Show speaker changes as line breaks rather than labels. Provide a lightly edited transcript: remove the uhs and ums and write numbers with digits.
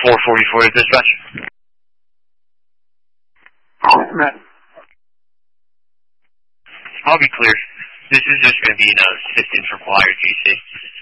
444 is dispatch.
Matt.
I'll be clear. This is just going to be an assistance required, GC.